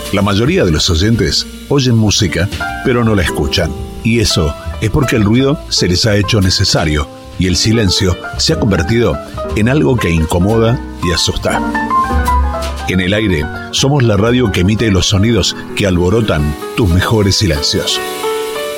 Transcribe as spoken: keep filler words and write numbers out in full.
La mayoría de los oyentes oyen música, pero no la escuchan. Y eso es porque el ruido se les ha hecho necesario y el silencio se ha convertido en algo que incomoda y asusta. En el aire somos la radio que emite los sonidos que alborotan tus mejores silencios.